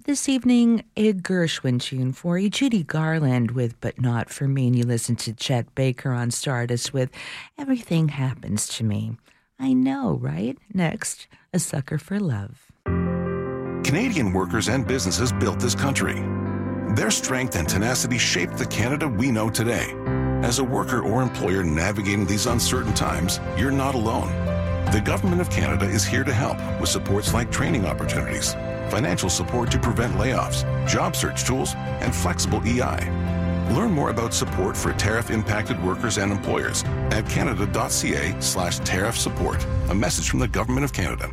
This evening, a Gershwin tune for you. Judy Garland with But Not For Me. And you listen to Chet Baker on Stardust with Everything Happens to Me. I know, right? Next, A Sucker for Love. Canadian workers and businesses built this country. Their strength and tenacity shaped the Canada we know today. As a worker or employer navigating these uncertain times, you're not alone. The Government of Canada is here to help with supports like training opportunities, financial support to prevent layoffs, job search tools, and flexible EI. Learn more about support for tariff-impacted workers and employers at canada.ca/tariff support. A message from the Government of Canada.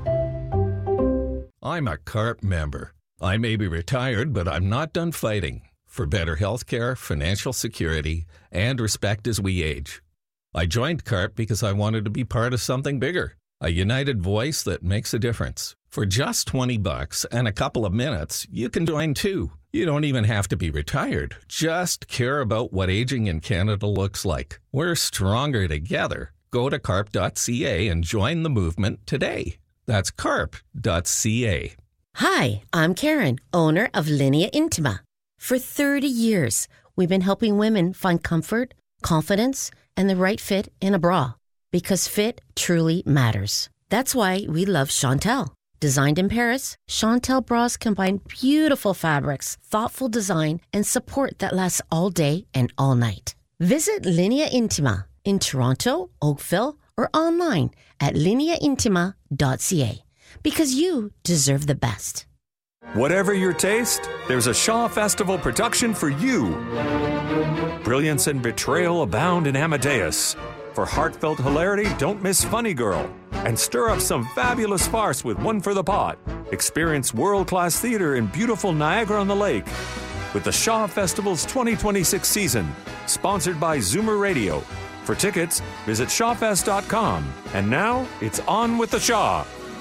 I'm a CARP member. I may be retired, but I'm not done fighting for better health care, financial security, and respect as we age. I joined CARP because I wanted to be part of something bigger, a united voice that makes a difference. For just $20 and a couple of minutes, you can join too. You don't even have to be retired. Just care about what aging in Canada looks like. We're stronger together. Go to carp.ca and join the movement today. That's carp.ca. Hi, I'm Karen, owner of Linea Intima. For 30 years, we've been helping women find comfort, confidence, and the right fit in a bra. Because fit truly matters. That's why we love Chantel. Designed in Paris, Chantel bras combine beautiful fabrics, thoughtful design, and support that lasts all day and all night. Visit Linea Intima in Toronto, Oakville, or online at lineaintima.ca. Because you deserve the best. Whatever your taste, there's a Shaw Festival production for you. Brilliance and betrayal abound in Amadeus. For heartfelt hilarity, don't miss Funny Girl. And stir up some fabulous farce with One for the Pot. Experience world-class theater in beautiful Niagara-on-the-Lake. With the Shaw Festival's 2026 season. Sponsored by Zoomer Radio. For tickets, visit shawfest.com. And now, it's on with the Shaw.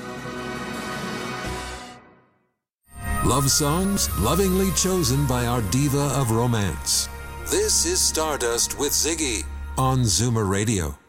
Love songs lovingly chosen by our diva of romance. This is Stardust with Ziggy on Zoomer Radio.